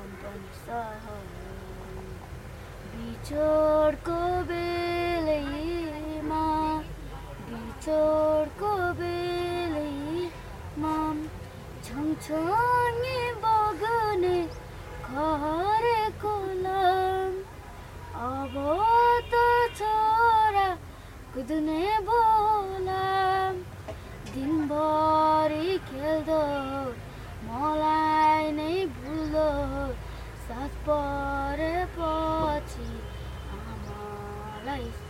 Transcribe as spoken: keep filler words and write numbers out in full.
पनि सहन बिछोडको बेलैमा बिछोडको बेलैमा छङछङे बग्ने खरेको लाम अब त छोरा कुद्ने बोलाम दिनभरि खेल्दो मलाई नै भुल्दो साथ परेपछि आमालाई